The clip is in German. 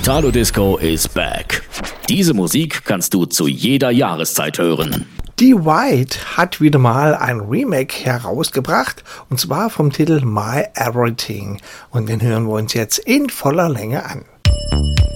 Italo Disco is back. Diese Musik kannst du zu jeder Jahreszeit hören. Die White hat wieder mal ein Remake herausgebracht, und zwar vom Titel My Everything. Und den hören wir uns jetzt in voller Länge an.